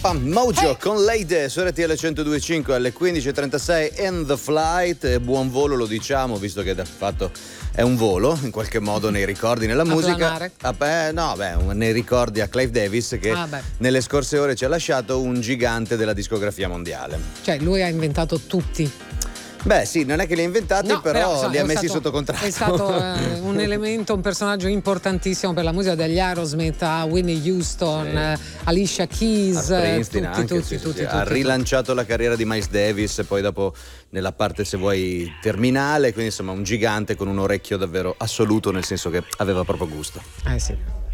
Pump Mojo con Lady su RTL 102.5 alle 15.36 in the flight. E buon volo, lo diciamo, visto che de fatto è un volo in qualche modo nei ricordi, nella musica. Nei ricordi a Clive Davis che nelle scorse ore ci ha lasciato un gigante della discografia mondiale. Cioè lui ha inventato tutti. Beh sì, non è che li ha inventati, però li ha messi sotto contratto. È stato un elemento, un personaggio importantissimo per la musica, degli Aerosmith a Whitney Houston, Alicia Keys, tutti. Ha rilanciato la carriera di Miles Davis, poi dopo nella parte, se vuoi, terminale, quindi insomma un gigante con un orecchio davvero assoluto, nel senso che aveva proprio gusto. Sì.